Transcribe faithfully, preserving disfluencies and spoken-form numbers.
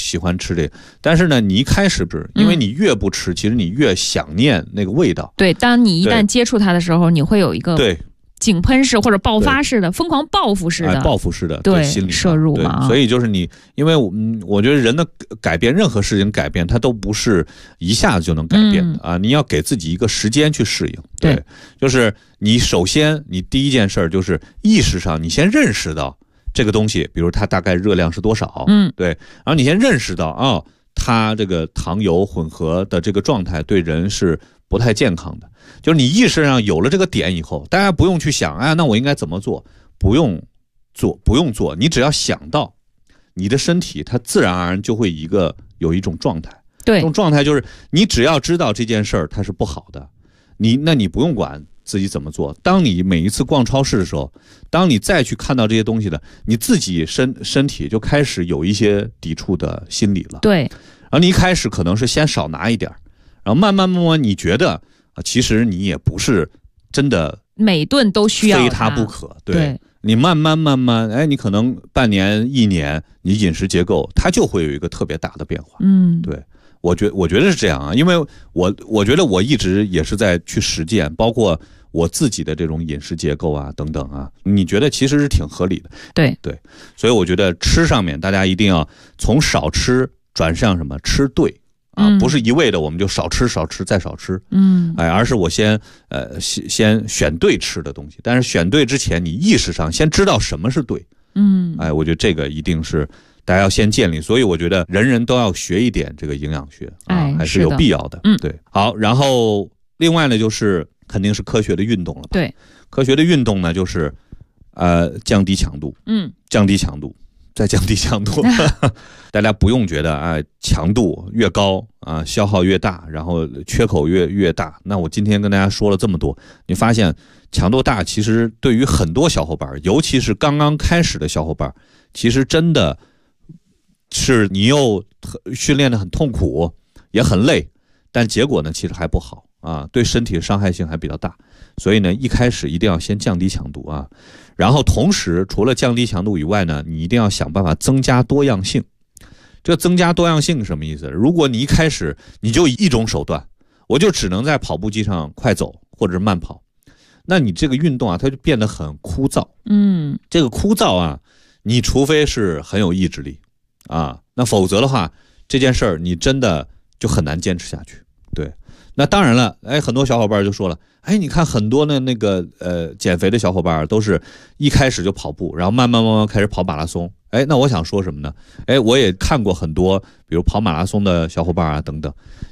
喜欢吃这个，但是呢，你一开始不是，因为你越不吃，嗯、其实你越想念那个味道。 对，当你一旦接触它的时候，你会有一个对井喷式或者爆发式的、疯狂报复式的、 哎、报复式的对心理摄入嘛。 所以就是你，因为嗯，我觉得人的改变，任何事情改变，它都不是一下子就能改变的、嗯、啊！你要给自己一个时间去适应。对，对就是你首先，你第一件事就是意识上，你先认识到这个东西，比如它大概热量是多少， 嗯， 对，然后你先认识到啊、哦，它这个糖油混合的这个状态对人是不太健康的。就是你意识上有了这个点以后，大家不用去想，哎，那我应该怎么做？不用做，不用做，你只要想到，你的身体它自然而然就会一个有一种状态。 对， 这种状态就是你只要知道这件事儿它是不好的，你那你不用管自己怎么做。当你每一次逛超市的时候，当你再去看到这些东西的，你自己身身体就开始有一些抵触的心理了。 对， 然后你一开始可能是先少拿一点，然后慢慢慢慢你觉得。其实你也不是真的每顿都需要非它不可，对， 对你慢慢慢慢，哎，你可能半年一年，你饮食结构它就会有一个特别大的变化。 嗯， 对，我觉我觉得是这样啊，因为我我觉得我一直也是在去实践，包括我自己的这种饮食结构啊等等啊，你觉得其实是挺合理的。 对对，所以我觉得吃上面大家一定要从少吃转向什么吃对。啊，不是一味的我们就少吃少吃再少吃， 嗯， 哎，而是我先呃先先选对吃的东西，但是选对之前，你意识上先知道什么是对， 嗯， 哎，我觉得这个一定是大家要先建立，所以我觉得人人都要学一点这个营养学啊， 哎、 还是有必要的， 嗯， 对。好，然后另外呢，就是肯定是科学的运动了吧？ 对， 科学的运动呢，就是呃降低强度， 嗯， 降低强度。再降低强度，大家不用觉得啊，强度越高啊，消耗越大，然后缺口越越大。那我今天跟大家说了这么多，你发现强度大，其实对于很多小伙伴，尤其是刚刚开始的小伙伴，其实真的是你又训练得很痛苦，也很累，但结果呢，其实还不好啊，对身体的伤害性还比较大。所以呢，一开始一定要先降低强度啊，然后同时除了降低强度以外呢，你一定要想办法增加多样性。这增加多样性是什么意思？如果你一开始你就一种手段，我就只能在跑步机上快走或者是慢跑，那你这个运动啊，它就变得很枯燥。 嗯， 这个枯燥啊，你除非是很有意志力啊，那否则的话，这件事儿你真的就很难坚持下去。对。那当然了，哎，很多小伙伴就说了，哎，你看很多的那个呃减肥的小伙伴都是一开始就跑步，然后慢慢慢慢开始跑马拉松。哎，那我想说什么呢？哎，我也看过很多，比如跑马拉松的小伙伴啊等等，